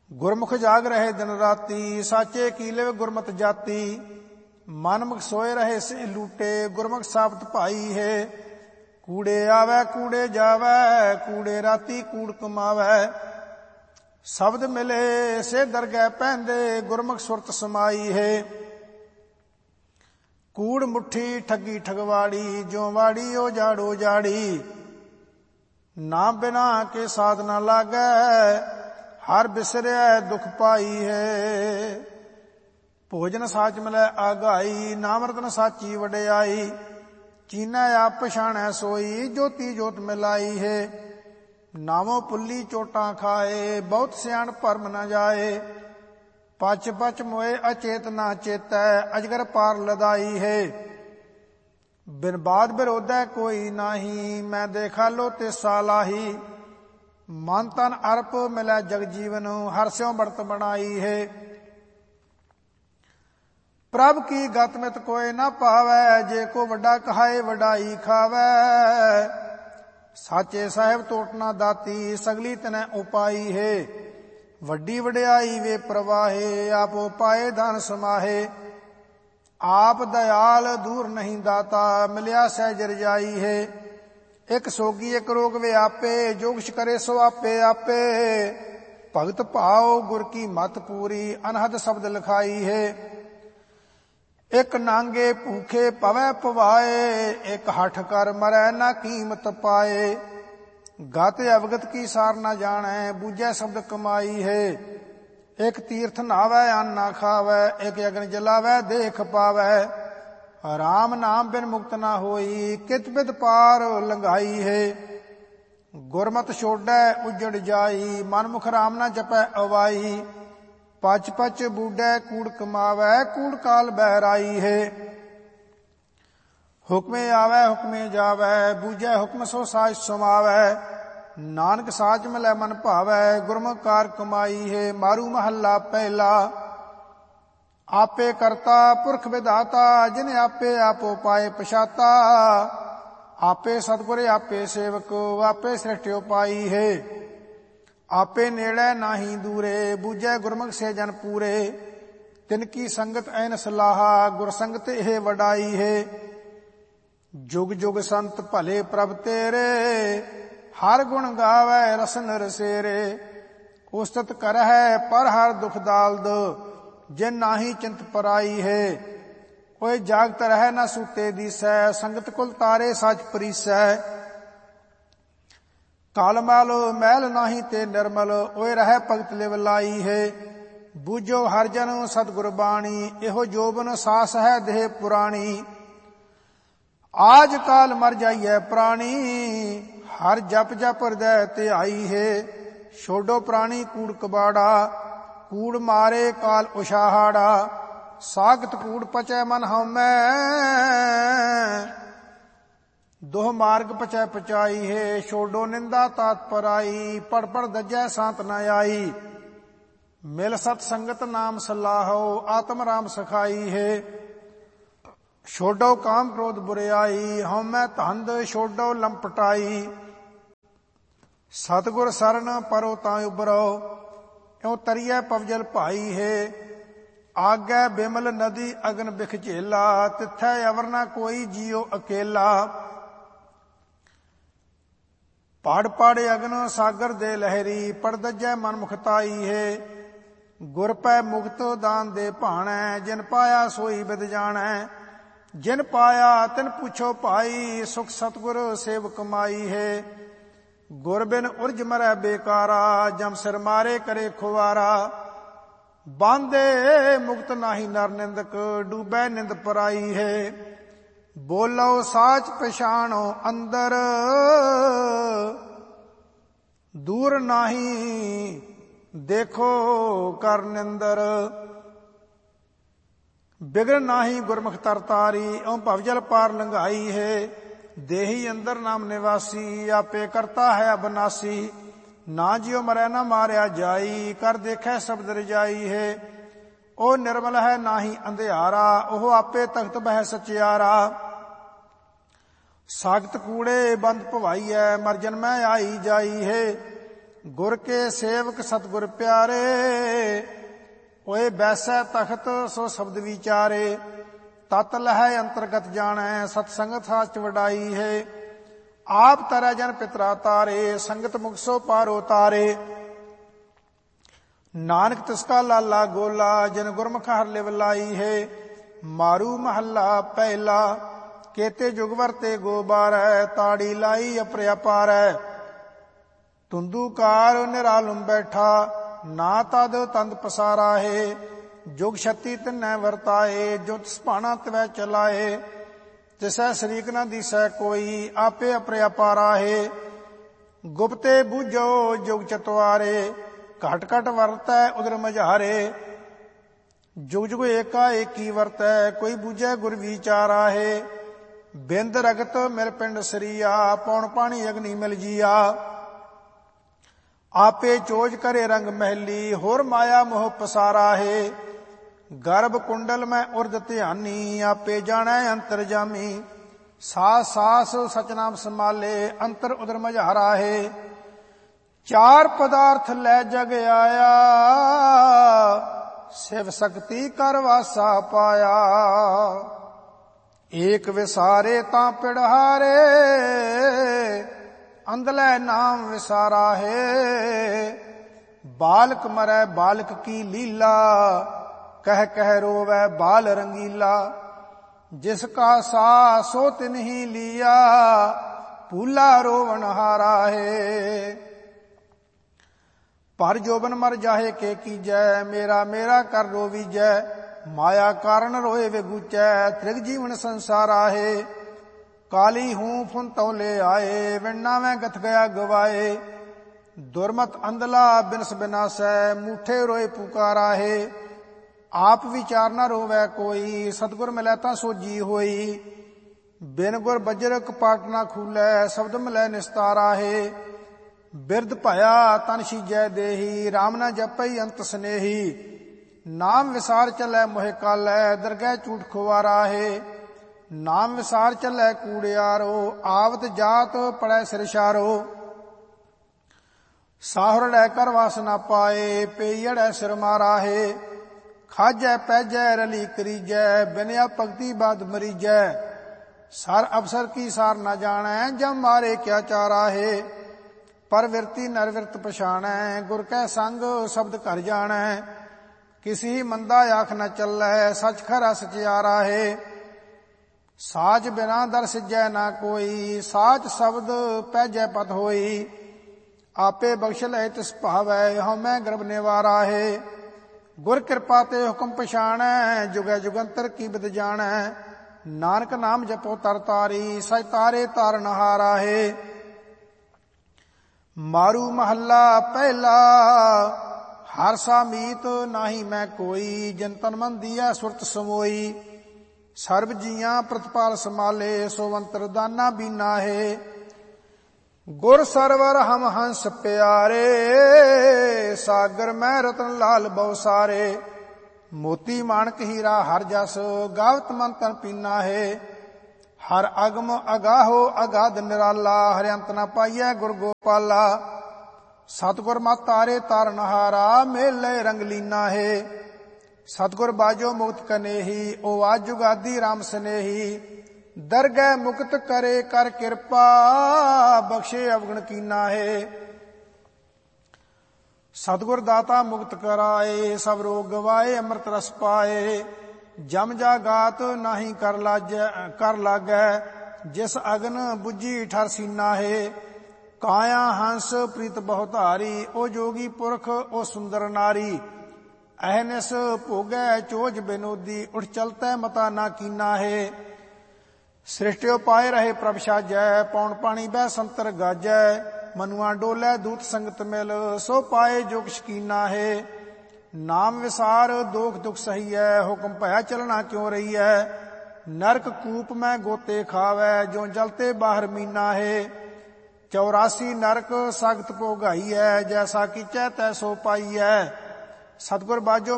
ਗੁਰਮੁਖ ਜਾਗ ਰਹੇ ਦਿਨ ਰਾਤੀ, ਸਾਚੇ ਕੀ ਲਿਵ ਗੁਰਮਤਿ ਜਾਤੀ। ਮਨਮੁਖ ਸੋਏ ਰਹੇ ਸੇ ਲੂਟੇ, ਗੁਰਮੁਖ ਸਾਬਤ ਭਾਈ ਹੈ। ਕੂੜੇ ਆਵੈ ਕੂੜੇ ਜਾਵੈ, ਕੂੜੇ ਰਾਤੀ ਕੂੜ ਕਮਾਵੈ। ਸ਼ਬਦ ਮਿਲੇ ਸੇ ਦਰਗਹਿ ਪੈਂਦੇ, ਗੁਰਮੁਖ ਸੁਰਤ ਸਮਾਈ ਹੈ। ਕੂੜ ਮੁੱਠੀ ਠੱਗੀ ਠਗਵਾੜੀ, ਜਿਉ ਵਾੜੀ ਓ ਜਾੜੋ ਜਾੜੀ। ਨਾਮ ਬਿਨਾ ਕੇ ਸਾਧ ਨਾ ਲਾਗੈ, ਹਰ ਬਿਸਰਿਆ ਦੁਖ ਪਾਈ ਹੈ। ਭੋਜਨ ਸਾਚ ਮਿਲੈ ਆਗਾਈ, ਨਾਮ ਰਤਨ ਸਾਚੀ ਵਡਿਆਈ। ਚੀਨੈ ਆਪ ਪਛਾਣੈ ਸੋਈ, ਜੋਤੀ ਜੋਤ ਮਿਲਾਈ ਹੈ। ਨਾਮੋ ਪੁੱਲੀ ਚੋਟਾਂ ਖਾਏ, ਬਹੁਤ ਸਿਆਣ ਭਰਮ ਨਾ ਜਾਏ। ਪਚ ਪਚ ਮੋਏ ਅਚੇਤ ਨਾ ਚੇਤੈ, ਅਜਗਰ ਪਾਰ ਲਦਾਈ ਹੈ। ਬਿਨ ਬਾਦ ਬਿਰੋਧੈ ਕੋਈ ਨਾਹੀ, ਮੈਂ ਦੇਖਾ ਲੋ ਤਿਸਾ ਲਾਹੀ। ਮਨ ਤਨ ਅਰਪ ਮਿਲੈ ਜਗ ਜੀਵਨ, ਹਰ ਸਿਉ ਬੜਤ ਬਣਾਈ ਹੈ। ਪ੍ਰਭ ਕੀ ਗਤ ਮਿਤ ਕੋਇ ਨਾ ਪਾਵੈ, ਜੇ ਕੋ ਵੱਡਾ ਕਹਾਏ ਵਡਾਈ ਖਾਵੈ। ਸਾਚੇ ਸਾਹਿਬ ਟੋਟ ਨਾ ਦਾਤੀ, ਸਗਲੀ ਤਨੈ ਉਪਾਈ ਹੈ। ਵੱਡੀ ਵਡਿਆਈ ਵੇ ਪ੍ਰਵਾਹੇ, ਆਪੋ ਪਾਏ ਧਨ ਸਮਾਹੇ। ਆਪ ਦਇਆਲ ਦੂਰ ਨਹੀਂ ਦਾਤਾ, ਮਿਲਿਆ ਸਹਿਜ ਰਜਾਈ ਹੈ। ਇੱਕ ਸੋਗੀ ਇੱਕ ਰੋਗ ਵਿਆਪੇ, ਜੋ ਕੁਛ ਕਰੇ ਸੋ ਆਪੇ ਆਪੇ। ਭਗਤ ਭਾਉ ਗੁਰ ਕੀ ਮਤ ਪੂਰੀ, ਅਨਹਦ ਸ਼ਬਦ ਲਿਖਾਈ ਹੈ। ਇੱਕ ਨਾਂਗੇ ਭੂਖੇ ਪਵੈ ਪਵਾਏ, ਇੱਕ ਹਠ ਕਰ ਮਰੈ ਨਾ ਕੀਮਤ ਪਾਏ। ਗਤ ਅਵਗਤ ਕੀ ਸਾਰ ਨਾ ਜਾਣੈ, ਬੂਝੈ ਸ਼ਬਦ ਕਮਾਈ ਹੈ। ਇੱਕ ਤੀਰਥ ਨਾਵੈ ਅੰਨ ਨਾ ਖਾਵੈ, ਇੱਕ ਅਗਨ ਜਲਾਵੈ ਦੇਖ ਪਾਵੈ। ਰਾਮ ਨਾਮ ਬਿਨ ਮੁਕਤ ਨਾ ਹੋਈ, ਕਿਤ ਬਿਦ ਪਾਰ ਲੰਘਾਈ ਹੈ। ਗੁਰਮਤਿ ਛੋਡੈ ਉਜੜ ਜਾਈ, ਮਨਮੁਖ ਰਾਮ ਨਾ ਜਪੈ ਅਵਾਈ। ਪਚ ਪਚ ਬੂਢੈ ਕੂੜ ਕਮਾਵੈ, ਕੂੜ ਕਾਲ ਬਹਿਰਾਈ ਹੈ। ਹੁਕਮੇ ਆਵੈ ਹੁਕਮੇ ਜਾਵੈ, ਬੂਝੈ ਹੁਕਮ ਸੋ ਸਾਚ ਸਮਾਵੈ। ਨਾਨਕ ਸਾਚ ਮਿਲੈ ਮਨ ਭਾਵੈ, ਗੁਰਮੁਖ ਕਾਰ ਕਮਾਈ ਹੈ। ਮਾਰੂ ਮਹੱਲਾ ਪਹਿਲਾ। ਆਪੇ ਕਰਤਾ ਪੁਰਖ ਵਿਧਾਤਾ, ਜਿਨ ਆਪੇ ਆਪੋ ਪਾਏ ਪਛਾਤਾ। ਆਪੇ ਸਤਿਗੁਰ ਆਪੇ ਸੇਵਕ, ਆਪੇ ਸ੍ਰਿਸ਼ਟਿ ਪਾਈ ਹੈ। ਆਪੇ ਨੇੜੇ ਨਾਹੀ ਦੂਰੇ, ਬੂਝੈ ਗੁਰਮੁਖ ਸੇ ਜਨ ਪੂਰੇ। ਤਿਨ ਕੀ ਸੰਗਤ ਐਨ ਸਲਾਹਾ, ਗੁਰ ਸੰਗਤ ਇਹ ਵਡਾਈ ਹੈ। ਜੁਗ ਜੁਗ ਸੰਤ ਭਲੇ ਪ੍ਰਭ ਤੇਰੇ, ਹਰ ਗੁਣ ਗਾਵੈ ਰਸਨ ਰਸੇਰੇ। ਉਸਤਤ ਕਰਹਿ ਪਰ ਹਰ ਦੁਖ ਦਾਲਦ, ਜਿਨ ਨਾਹੀ ਚਿੰਤ ਪਰਾਈ ਹੈ। ਓਏ ਜਾਗਤ ਰਹਿ ਨਾ ਸੂਤੇ ਦੀਸੈ, ਸੰਗਤ ਕੁਲ ਤਾਰੇ ਸਚ ਪਰੀਸੈ। ਕਾਲ ਮਲ ਮੈਲ ਨਾਹੀ ਤੇ ਨਿਰਮਲ, ਓਏ ਰਹਿ ਭਗਤ ਲਿਵ ਲਾਈ ਹੈ। ਬੂਝੋ ਹਰ ਜਨ ਸਤਿਗੁਰ ਬਾਣੀ, ਇਹੋ ਜੋਬਨ ਸਾਸ ਹੈ ਦੇਹ ਪੁਰਾਣੀ। ਆਜ ਕਾਲ ਮਰ ਜਾਈਐ ਪ੍ਰਾਣੀ, ਹਰ ਜਪ ਜਪ ਹਿਰਦੈ ਧਿਆਈ ਹੈ। ਛੋਡੋ ਪ੍ਰਾਣੀ ਕੂੜ ਕਬਾੜਾ, ਕੂੜ ਮਾਰੇ ਕਾਲ ਉਛਾਹਾੜਾ। ਸਾਗਤ ਕੂੜ ਪਚੈ ਮਨ ਹਉਮੈ, ਦੋਹ ਮਾਰਗ ਪਚੈ ਪਚਾਈ ਹੈ। ਛੋਡੋ ਨਿੰਦਾ ਤਾਤ ਪਰਾਈ, ਪੜ ਪੜ ਦੱਜੈ ਸਾਤ ਨ ਆਈ। ਮਿਲ ਸਤ ਸੰਗਤ ਨਾਮ ਸਲਾਹੋ, ਆਤਮ ਰਾਮ ਸਖਾਈ ਹੈ। ਛੋਡੋ ਕਾਮ ਕ੍ਰੋਧ ਬੁਰਿਆਈ, ਹਉਮੈ ਧੰਦ ਛੋਡੋ ਲੰਪਟਾਈ। ਸਤਿਗੁਰ ਸਰਨ ਪਰੋ ਤਾਂ ਉਬਰੋ, ਇਉ ਤਰੀਐ ਪਵਜਲ ਭਾਈ ਹੈ। ਆਗੈ ਬਿਮਲ ਨਦੀ ਅਗਨ ਬਿਖ ਝੇਲਾ, ਤਿਥੈ ਅਵਰ ਨਾ ਕੋਈ ਜੀਉ ਅਕੇਲਾ। ਪੜ ਪੜ ਅਗਨ ਸਾਗਰ ਦੇ ਲਹਿਰੀ, ਪੜ ਦੱਜੈ ਮਨ ਮੁਖਤਾਈ ਹੈ। ਗੁਰ ਪੈ ਮੁਕਤ ਦਾਨ ਦੇ ਭਾਣੈ, ਜਿਨ ਪਾਇਆ ਸੋਈ ਬਿਦ ਜਾਣੈ। ਜਿਨ ਪਾਇਆ ਤਿਨ ਪੁੱਛੋ ਭਾਈ, ਸੁਖ ਸਤਿਗੁਰ ਸੇਵ ਕਮਾਈ ਹੈ। ਗੁਰ ਬਿਨ ਉਰਜ ਮਰੈ ਬੇਕਾਰਾ, ਜਮ ਸਿਰ ਮਾਰੇ ਕਰੇ ਖੁਵਾਰਾ। ਬਾਂਧੇ ਮੁਕਤ ਨਾਹੀ ਨਰ ਨਿੰਦਕ, ਡੂਬੈ ਨਿੰਦ ਪਰਾਈ ਹੈ। ਬੋਲੋ ਸਾਚ ਪਛਾਣੋ ਅੰਦਰ, ਦੂਰ ਨਾਹੀ ਦੇਖੋ ਕਰ ਨਿੰਦਰ। ਬਿਗੜ ਨਾਹੀ ਗੁਰਮੁਖ ਤਰਤਾਰੀ, ਇਉ ਭਵਜਲ ਪਾਰ ਲੰਘਾਈ ਹੈ। ਦੇਹੀ ਅੰਦਰ ਨਾਮ ਨਿਵਾਸੀ, ਆਪੇ ਕਰਤਾ ਹੈ ਅਬਨਾਸੀ। ਨਾ ਜਿਉ ਮਰੈ ਨਾ ਮਾਰਿਆ ਜਾਈ, ਕਰ ਦੇਖੈ ਸ਼ਬਦ ਰਜਾਈ ਹੈ। ਉਹ ਨਿਰਮਲ ਹੈ ਨਾਹੀ ਅੰਧਿਆਰਾ, ਉਹ ਆਪੇ ਤਖਤ ਬਹਿ ਸਚਿਆਰਾ। ਸਾਗਤ ਕੂੜੇ ਬੰਦ ਭਵਾਈਐ, ਮਰ ਜਨਮੈ ਆਈ ਜਾਈ ਹੈ। ਗੁਰ ਕੇ ਸੇਵਕ ਸਤਿਗੁਰ ਪਿਆਰੇ, ਓਏ ਬੈਸੈ ਤਖਤ ਸੋ ਸ਼ਬਦ ਵਿਚਾਰੇ। ਤਤ ਲਹੈ ਅੰਤਰਗਤ ਜਾਣੈ, ਸਤ ਸੰਗਤ ਸਾਚ ਵਡਾਈ ਹੈ। ਆਪ ਤਰੈ ਜਨ ਪਿਤਰਾ ਤਾਰੇ, ਸੰਗਤ ਮੁਖ ਸੋ ਪਾਰੋ ਤਾਰੇ। ਨਾਨਕ ਤਿਸਕਾ ਲਾਲਾ ਗੋਲਾ, ਜਿਨ ਗੁਰਮੁਖ ਹਰਿ ਲਿਵ ਲਾਈ ਹੈ। ਮਾਰੂ ਮਹੱਲਾ ਪਹਿਲਾ, ਕੇਤੇ ਜੁਗ ਵਰਤੇ ਗੋਬਾਰੈ, ਤਾੜੀ ਲਾਈ ਅਪਰਿਆ ਪਾਰੈ। ਤੁੰਦੂਕਾਰ ਨਿਰਾਲਮ ਬੈਠਾ, ਨਾ ਤਦ ਤੰਦ ਪਸਾਰਾ ਹੈ। ਜੁਗ ਛਤੀ ਤਿਨੈ ਵਰਤਾਏ, ਜੋ ਤਿਸ ਭਾਣਾ ਤਵੈ ਚਲਾਏ। ਤਿਸੈ ਸ਼ਰੀਕ ਨ ਦੀਸੈ ਕੋਈ, ਆਪੇ ਅਪਰਿਆ ਪਾਰਾ ਹੈ। ਗੁਪਤੇ ਬੂਝੋ ਜੁਗ ਚਤਵਾਰੇ, ਘਟ ਘਟ ਵਰਤੈ ਉਦਰ ਮਝਾਰੇ। ਜੁਗ ਜੁਗ ਏਕਾ ਏਕੀ ਵਰਤੈ, ਕੋਈ ਬੂਝੈ ਗੁਰ ਵਿਚਾਰਾ ਹੈ। ਬਿੰਦ ਰਗਤ ਮਿਲ ਪਿੰਡ ਸਰੀਆ, ਪੌਣ ਪਾਣੀ ਅਗਨੀ ਮਿਲ ਜੀਆ। ਆਪੇ ਚੋਜ ਕਰੇ ਰੰਗ ਮਹਿਲੀ, ਹੋਰ ਮਾਇਆ ਮੋਹ ਪਸਾਰਾ ਹੈ। ਗਰਭ ਕੁੰਡਲ ਮੈਂ ਉਰਦ ਧਿਆਨੀ, ਆਪੇ ਜਾਣੈ ਅੰਤਰ ਜਾਮੀ। ਸਾਸ ਸਾਸ ਸਚਨਾਮ ਸੰਭਾਲੇ, ਅੰਤਰ ਉਦਰ ਮਝਾਰਾ ਹੈ। ਚਾਰ ਪਦਾਰਥ ਲੈ ਜਗ ਆਇਆ, ਸਿਵ ਸਕਤੀ ਕਰ ਵਾਸਾ ਪਾਇਆ। ਏਕ ਵਿਸਾਰੇ ਤਾਂ ਪਿੜਹਾਰੇ, ਅੰਧਲੇ ਨਾਮ ਵਿਸਾਰਾ ਹੈ। ਬਾਲਕ ਮਰੈ ਬਾਲਕ ਕੀ ਲੀਲਾ, ਕਹਿ ਕਹਿ ਰੋਵੈ ਬਾਲ ਰੰਗੀਲਾ। ਜਿਸ ਕਾ ਸਾ ਸੋ ਤਿਨਹੀ ਲੀਆ, ਭੂਲਾ ਰੋਵਣ ਹਾਰਾ ਹੈ। ਪਰ ਜੋਬਨ ਮਰ ਜਾਹੇ ਕੇ ਕੀਜੈ, ਮੇਰਾ ਮੇਰਾ ਕਰ ਰੋਵੀਜੈ। ਮਾਇਆ ਕਾਰਨ ਰੋਏ ਵਿਗੂਚੈ, ਤ੍ਰਿਗ ਜੀਵਨ ਸੰਸਾਰਾ ਹੈ। ਕਾਲੀ ਹੂੰ ਫੁਨ ਤੌਲੇ ਆਏ, ਵਿਣਨਾ ਮੈਂ ਗਥ ਗਿਆ ਗਵਾਏ। ਦੁਰਮਤ ਅੰਧਲਾ ਬਿਨਸ ਬਿਨਾਸੈ, ਮੂਠੇ ਰੋਏ ਪੁਕਾਰਾ ਹੈ। ਆਪ ਵਿਚਾਰ ਨਾ ਰੋਵੈ ਕੋਈ, ਸਤਿਗੁਰ ਮਿਲੈ ਤਾਂ ਸੋਜੀ ਹੋਈ। ਬਿਨ ਗੁਰ ਬਜਰ ਕਪਾਟ ਨਾ ਖੂਲੈ, ਸ਼ਬਦ ਮਿਲੈ ਨਿਸਤਾਰਾ ਹੈ। ਬਿਰਧ ਭਇਆ ਤਨ ਸੀਜੈ ਦੇਹੀ, ਰਾਮ ਨਾ ਜਪਈ ਅੰਤ ਸਨੇਹੀ। ਨਾਮ ਵਿਸਾਰ ਚੱਲੈ ਮੋਹਿ ਕਾਲੈ, ਦਰਗਹਿ ਝੂਠ ਖੁਆਰਾ ਹੈ। ਨਾਮ ਵਿਸਾਰ ਚੱਲੈ ਕੂੜਿਆਰੋ, ਆਵਤ ਜਾਤ ਪੜੈ ਸਿਰਸ਼ਾਰੋ। ਸਾਹੁਰ ਲੈ ਕਰ ਵਾਸ ਨਾ ਪਾਏ, ਪੇਈੜੈ ਸਿਰ ਮਾਰਾ ਹੈ। ਖਾਜੈ ਪੈਜੈ ਰਲੀ ਕਰੀਜੈ, ਬਿਨਿਆ ਭਗਤੀ ਬਾਦ ਮਰੀਜੈ। ਸਰ ਅਵਸਰ ਕੀ ਸਾਰ ਨਾ ਜਾਣੈ, ਜਮ ਮਾਰੇ ਕਿਆ ਚਾਰਾ ਹੈ। ਪਰ ਵਿਰਤੀ ਨਰ ਵਿਰਤ ਪਛਾਣੈ, ਗੁਰ ਕੈ ਸੰਗ ਸ਼ਬਦ ਘਰ ਜਾਣੈ। ਕਿਸੀ ਮੰਦਾ ਆਖ ਨ ਚੱਲੈ, ਸਚ ਖਰਾ ਸਚਿਆਰਾ ਹੈ। ਸਾਚ ਬਿਨਾ ਦਰ ਸਿਜੈ ਨਾ ਕੋਈ, ਸਾਚ ਸ਼ਬਦ ਪੈਜੈ ਪਤ ਹੋਈ। ਆਪੇ ਬਖਸ਼ ਲੈ ਤਿਸ ਭਾਵੈ, ਹਉਮੈ ਗਰਭ ਨਿਵਾਰਾ ਹੈ। ਗੁਰ ਕਿਰਪਾ ਤੇ ਹੁਕਮ ਪਛਾਣੈ, ਜੁਗੈ ਜੁਗੰਤਰ ਕੀ ਬਿਦ ਜਾਣੈ। ਨਾਨਕ ਨਾਮ ਜਪੋ ਤਰ ਤਾਰੀ, ਸਚ ਤਾਰੇ ਤਾਰਨ ਹਾਰਾ ਹੈ। ਮਾਰੂ ਮਹੱਲਾ ਪਹਿਲਾ, ਹਰ ਸਾ ਮੀਤ ਨਾਹੀ ਮੈਂ ਕੋਈ। ਜਿਨ ਤਨ ਮਨ ਦੀਐ ਸੁਰਤ ਸਮੋਈ। ਸਰਬ ਜੀਆਂ ਪ੍ਰਤਪਾਲ ਸੰਭਾਲੇ, ਸੋਵੰਤਰ ਦਾਨਾ ਬੀਨਾ ਹੈ। ਗੁਰ ਸਰਵਰ ਹਮ ਹੰਸ ਪਿਆਰੇ, ਸਾਗਰ ਮੈਂ ਰਤਨ ਲਾਲ ਬਹੁ ਸਾਰੇ। ਮੋਤੀ ਮਾਣਕ ਹੀਰਾ ਹਰ ਜਸ, ਗਾਵਤ ਮਨ ਤਨ ਪੀਨਾ ਹੈ। ਹਰ ਅਗਮ ਅਗਾਹੋ ਅਗਾਧ ਨਿਰਾਲਾ, ਹਰਿ ਅੰਤ ਨ ਪਾਈਐ ਗੁਰ ਗੋਪਾਲਾ। ਸਤਿਗੁਰ ਮਤ ਤਾਰੇ ਤਾਰਨ ਹਾਰਾ, ਮੇਲ ਲੈ ਰੰਗ ਲੀਨਾ ਹੈ। ਸਤਿਗੁਰ ਬਾਜੋ ਮੁਕਤ ਕਨੇਹੀ, ਓ ਆਜ ਜੁਗਾਦੀ ਰਾਮ ਸਨੇਹੀ। ਦਰਗਹਿ ਮੁਕਤ ਕਰੇ ਕਰ ਕਿਰਪਾ, ਬਖਸ਼ੇ ਅਵਗੁਣ ਕੀਨਾ ਹੈ। ਸਤਿਗੁਰ ਦਾਤਾ ਮੁਕਤ ਕਰਾਏ, ਸਭ ਰੋਗ ਗਵਾਏ ਅੰਮ੍ਰਿਤ ਰਸ ਪਾਏ। ਜਮ ਜਾ ਗਾਤ ਨਾਹੀ ਕਰ ਲਾਗੈ, ਜਿਸ ਅਗਨ ਬੁੱਝੀ ਠਰ ਸੀਨਾ ਹੈ। ਕਾਇਆ ਹੰਸ ਪ੍ਰੀਤ ਬਹੁ ਧਾਰੀ, ਓ ਜੋਗੀ ਪੁਰਖ ਓ ਸੁੰਦਰ ਨਾਰੀ। ਅਹਨਿਸ ਭੋਗੈ ਚੋਜ ਬਿਨੋਦੀ, ਉਠ ਚਲਤੈ ਮਤਾ ਨਾ ਕੀਨਾ ਹੈ। ਸ੍ਰਿਸ਼ਟਿਓ ਪਾਏ ਰਹੇ ਪ੍ਰਭ ਸਾਜੈ, ਪੌਣ ਪਾਣੀ ਬਹਿ ਸੰਤਰ ਗਾਜੈ। ਮਨੁਆ ਡੋਲੇ ਦੂਤ ਸੰਗਤ ਮਿਲ, ਸੋ ਪਾਏ ਜੋ ਕਿਛ ਕੀਨਾ ਹੈ। ਨਾਮ ਵਿਸਾਰ ਦੋਖ ਦੁਖ ਸਹੀਐ, ਹੁਕਮ ਭਇਆ ਚਲਣਾ ਕਿਉ ਰਹੀਐ। ਨਰਕ ਕੂਪ ਮੈਂ ਗੋਤੇ ਖਾਵੈ, ਜੋ ਜਲਤੇ ਬਾਹਰ ਮੀਨਾ ਹੈ। 84 ਨਰਕ ਸਖਤ ਭੋਗਾਈਐ, ਜੈਸਾ ਕੀਚੈ ਤੈਸੋ ਪਾਈਐ। ਸਤਿਗੁਰ ਬਾਝੋ